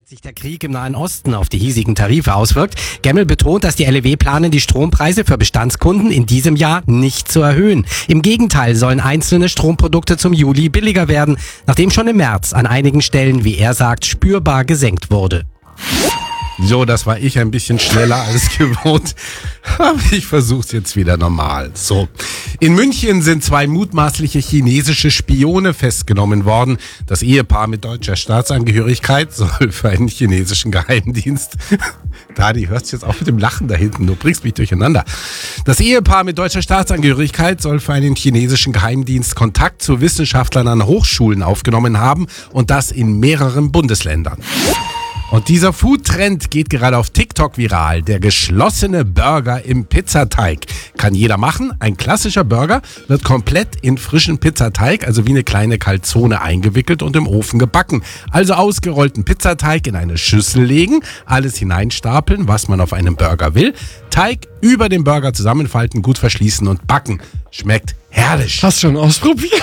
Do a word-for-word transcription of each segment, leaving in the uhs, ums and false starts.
sich der Krieg im Nahen Osten auf die hiesigen Tarife auswirkt. Gemmel betont, dass die L E W planen, die Strompreise für Bestandskunden in diesem Jahr nicht zu erhöhen. Im Gegenteil sollen einzelne Stromprodukte zum Juli billiger werden, nachdem schon im März an einigen Stellen, wie er sagt, spürbar gesenkt wurde. So, das war ich ein bisschen schneller als gewohnt. Aber ich versuch's jetzt wieder normal. So. In München sind zwei mutmaßliche chinesische Spione festgenommen worden. Das Ehepaar mit deutscher Staatsangehörigkeit soll für einen chinesischen Geheimdienst... Dadi, hörst jetzt auf mit dem Lachen da hinten, du bringst mich durcheinander. Das Ehepaar mit deutscher Staatsangehörigkeit soll für einen chinesischen Geheimdienst Kontakt zu Wissenschaftlern an Hochschulen aufgenommen haben und das in mehreren Bundesländern. Und dieser Food-Trend geht gerade auf TikTok viral. Der geschlossene Burger im Pizzateig. Kann jeder machen. Ein klassischer Burger wird komplett in frischen Pizzateig, also wie eine kleine Calzone, eingewickelt und im Ofen gebacken. Also ausgerollten Pizzateig in eine Schüssel legen, alles hineinstapeln, was man auf einem Burger will. Teig über den Burger zusammenfalten, gut verschließen und backen. Schmeckt herrlich. Hast du schon ausprobiert?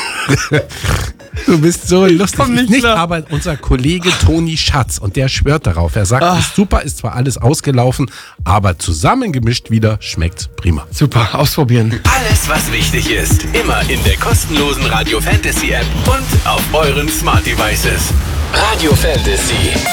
Du bist so lustig. Komm nicht nicht, klar. aber unser Kollege Toni Schatz, und der schwört darauf. Er sagt, Ah. ist super, ist zwar alles ausgelaufen, aber zusammengemischt wieder schmeckt's prima. Super, ausprobieren. Alles, was wichtig ist, immer in der kostenlosen Radio Fantasy App und auf euren Smart Devices. Radio Fantasy.